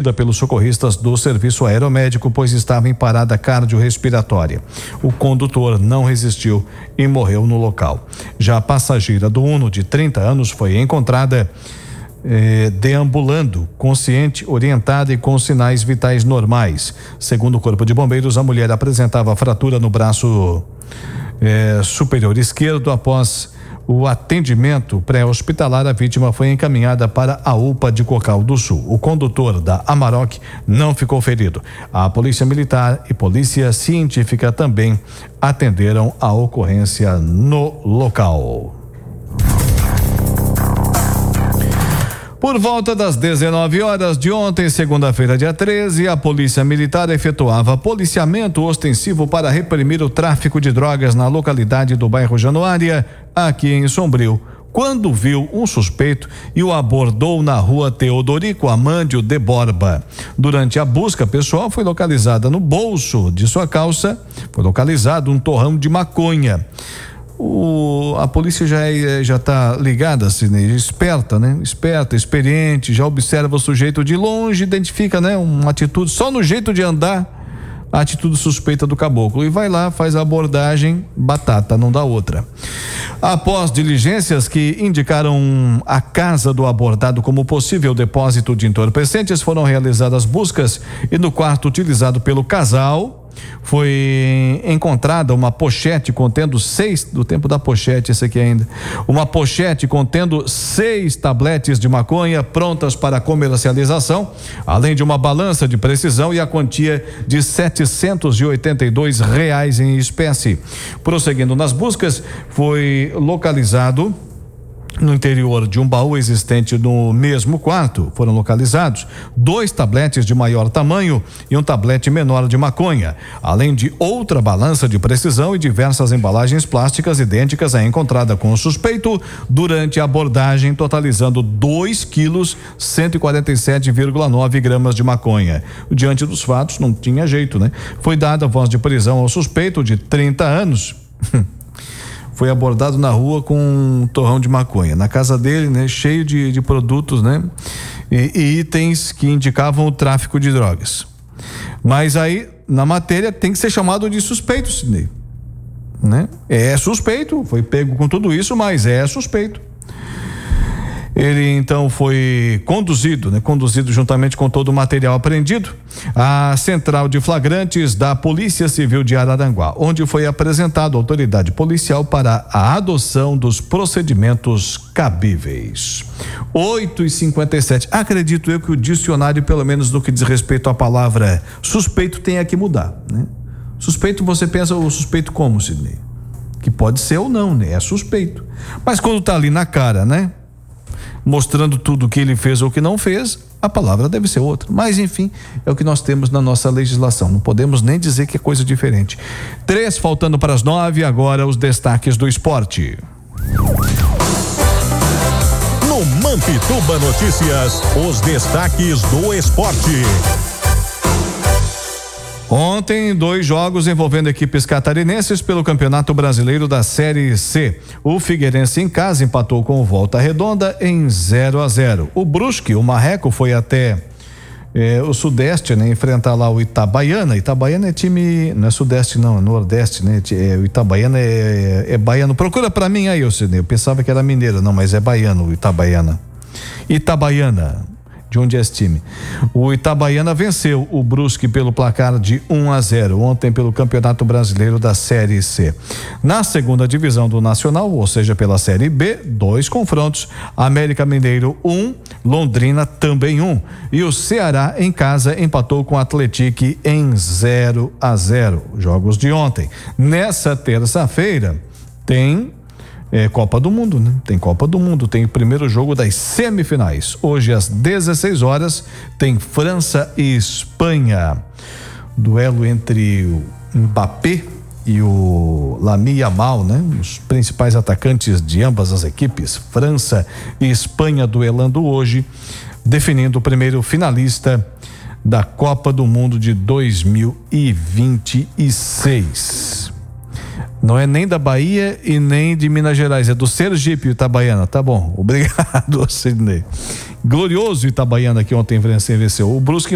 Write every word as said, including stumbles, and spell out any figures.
atendida pelos socorristas do serviço aeromédico, pois estava em parada cardiorrespiratória. O condutor não resistiu e morreu no local. Já a passageira do Uno, de trinta anos, foi encontrada Eh, deambulando, consciente, orientada e com sinais vitais normais. Segundo o Corpo de Bombeiros, a mulher apresentava fratura no braço eh, superior esquerdo. Após o atendimento pré-hospitalar, a vítima foi encaminhada para a U P A de Cocal do Sul. O condutor da Amarok não ficou ferido. A Polícia Militar e Polícia Científica também atenderam a ocorrência no local. Por volta das dezenove horas de ontem, segunda-feira, dia treze, a Polícia Militar efetuava policiamento ostensivo para reprimir o tráfico de drogas na localidade do bairro Januária, aqui em Sombrio, quando viu um suspeito e o abordou na rua Teodorico Amândio de Borba. Durante a busca pessoal, foi localizada no bolso de sua calça, foi localizado um torrão de maconha. O, a polícia já é, já está ligada, assim, esperta, né? Esperta, experiente, já observa o sujeito de longe, identifica, né? Uma atitude, só no jeito de andar, a atitude suspeita do caboclo, e vai lá, faz a abordagem, batata, não dá outra. Após diligências que indicaram a casa do abordado como possível depósito de entorpecentes, foram realizadas buscas e no quarto utilizado pelo casal foi encontrada uma pochete contendo seis, do tempo da pochete esse aqui ainda, uma pochete contendo seis tabletes de maconha prontas para comercialização, além de uma balança de precisão e a quantia de setecentos e oitenta e dois reais em espécie. Prosseguindo nas buscas, foi localizado no interior de um baú existente no mesmo quarto, foram localizados dois tabletes de maior tamanho e um tablete menor de maconha, além de outra balança de precisão e diversas embalagens plásticas idênticas à encontrada com o suspeito durante a abordagem, totalizando dois quilos, cento e quarenta e sete vírgula nove gramas de maconha. Diante dos fatos, não tinha jeito, né? Foi dada voz de prisão ao suspeito de trinta anos. Foi abordado na rua com um torrão de maconha. Na casa dele, né, cheio de, de produtos, né, e, e itens que indicavam o tráfico de drogas. Mas aí, na matéria, tem que ser chamado de suspeito, Sidney, né? É suspeito, foi pego com tudo isso, mas é suspeito. Ele então foi conduzido, né? Conduzido juntamente com todo o material apreendido à central de flagrantes da Polícia Civil de Araranguá, onde foi apresentado à autoridade policial para a adoção dos procedimentos cabíveis. oito e cinquenta e sete. Acredito eu que o dicionário, pelo menos no que diz respeito à palavra suspeito, tenha que mudar, né? Suspeito, você pensa o suspeito como, Sidney? Que pode ser ou não, né? É suspeito. Mas quando tá ali na cara, né? Mostrando tudo o que ele fez ou que não fez, a palavra deve ser outra. Mas, enfim, é o que nós temos na nossa legislação. Não podemos nem dizer que é coisa diferente. Três, faltando para as nove, agora os destaques do esporte. No Mampituba Notícias, os destaques do esporte. Ontem, dois jogos envolvendo equipes catarinenses pelo Campeonato Brasileiro da Série C. O Figueirense em casa empatou com o Volta Redonda em zero a zero. O Brusque, o Marreco, foi até eh, o Sudeste, né? Enfrentar lá o Itabaiana. Itabaiana é time, não é Sudeste não, é Nordeste, né? É, o Itabaiana é, é, é baiano. Procura pra mim aí, Sidney. Eu pensava que era mineiro, não, mas é baiano o Itabaiana. Itabaiana. De onde é esse time? O Itabaiana venceu o Brusque pelo placar de um a zero ontem pelo Campeonato Brasileiro da Série C. Na segunda divisão do Nacional, ou seja, pela Série B, dois confrontos: América Mineiro um, Londrina também um, e o Ceará em casa empatou com o Atlético em zero a zero. Jogos de ontem. Nessa terça-feira tem É Copa do Mundo, né? Tem Copa do Mundo, tem o primeiro jogo das semifinais. Hoje às dezesseis horas tem França e Espanha. Duelo entre o Mbappé e o Lamine Yamal, né? Os principais atacantes de ambas as equipes. França e Espanha duelando hoje, definindo o primeiro finalista da Copa do Mundo de dois mil e vinte e seis. Não é nem da Bahia e nem de Minas Gerais, é do Sergipe, Itabaiana. Tá bom, obrigado, Sidney. Glorioso Itabaiana que ontem venceu. O Brusque